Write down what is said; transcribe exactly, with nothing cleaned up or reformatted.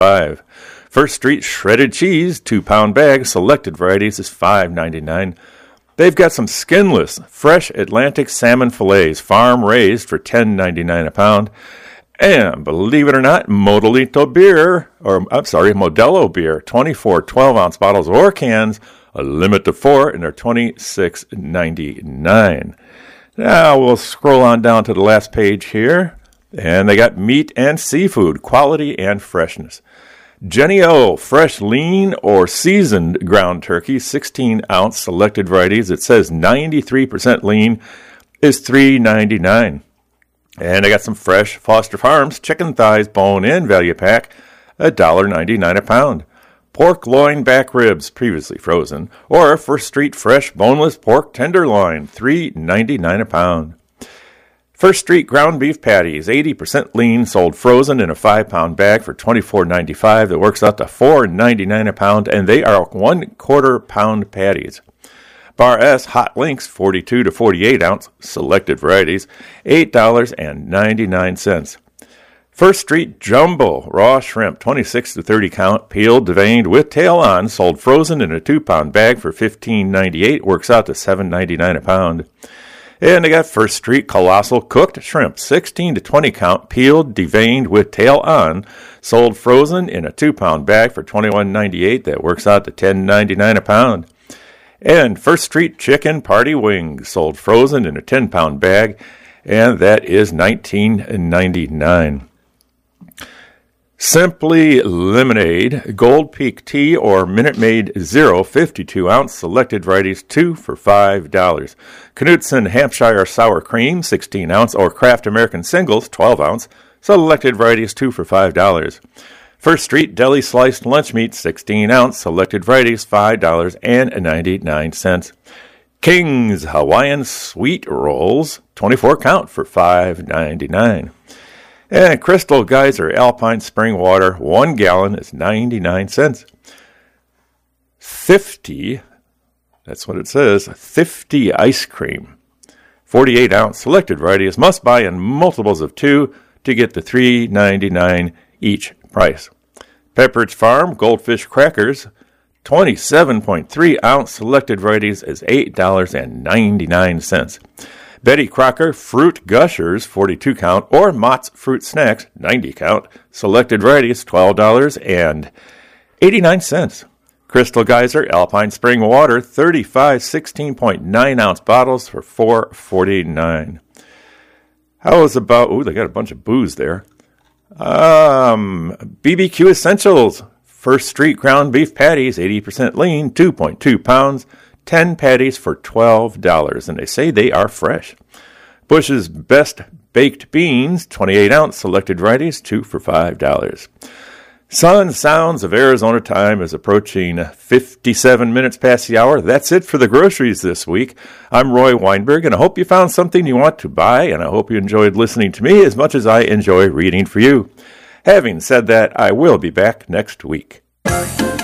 five. First Street shredded cheese, two-pound bag, selected varieties is five ninety-nine. They've got some skinless, fresh Atlantic salmon fillets, farm-raised for ten ninety-nine a pound. And believe it or not, Modelito beer, or I'm sorry, Modelo beer, twenty-four twelve-ounce bottles or cans, a limit to four, and they're twenty-six ninety-nine. Now we'll scroll on down to the last page here, and they got meat and seafood, quality and freshness. Jenny O, fresh, lean, or seasoned ground turkey, sixteen ounce selected varieties. It says ninety-three percent lean, is three ninety-nine. And I got some fresh Foster Farms chicken thighs bone-in value pack, one dollar ninety-nine a pound. Pork loin back ribs, previously frozen, or First Street fresh boneless pork tenderloin, three ninety-nine a pound. First Street ground beef patties, eighty percent lean, sold frozen in a five-pound bag for twenty-four ninety-five. That works out to four ninety-nine a pound, and they are one-quarter pound patties. Bar S hot links, forty-two to forty-eight ounce, selected varieties, eight dollars ninety-nine. First Street jumbo raw shrimp, twenty-six to thirty count, peeled, deveined with tail on, sold frozen in a two-pound bag for fifteen ninety-eight. Works out to seven ninety-nine a pound. And they got First Street Colossal cooked shrimp, sixteen to twenty count, peeled, deveined with tail on, sold frozen in a two-pound bag for twenty-one ninety-eight. That works out to ten ninety-nine a pound. And First Street Chicken Party Wings, sold frozen in a ten-pound bag, and that is nineteen ninety-nine. Simply Lemonade, Gold Peak Tea or Minute Maid Zero, fifty-two ounce, selected varieties, two for five dollars. Knudsen Hampshire Sour Cream, sixteen ounce, or Kraft American Singles, twelve ounce, selected varieties, two for five dollars. First Street Deli Sliced Lunch Meat, sixteen ounce, selected varieties, five dollars ninety-nine. King's Hawaiian Sweet Rolls, twenty-four count for five ninety-nine. And Crystal Geyser Alpine Spring Water, one gallon is ninety-nine cents. fifty, that's what it says, fifty ice cream. forty-eight ounce selected varieties, must buy in multiples of two to get the three ninety-nine each price. Pepperidge Farm Goldfish Crackers, twenty-seven point three ounce selected varieties is eight dollars ninety-nine. Betty Crocker Fruit Gushers, forty-two count, or Mott's Fruit Snacks, ninety count, selected varieties, twelve dollars eighty-nine. Crystal Geyser Alpine Spring Water, thirty-five sixteen point nine ounce bottles for four forty-nine. How is about, ooh, they got a bunch of booze there. Um, B B Q Essentials, First Street ground beef patties, eighty percent lean, two point two pounds, ten patties for twelve dollars, and they say they are fresh. Bush's Best Baked Beans, twenty-eight ounce, selected varieties, two for five dollars. Sun Sounds of Arizona time is approaching fifty-seven minutes past the hour. That's it for the groceries this week. I'm Roy Weinberg, and I hope you found something you want to buy, and I hope you enjoyed listening to me as much as I enjoy reading for you. Having said that, I will be back next week.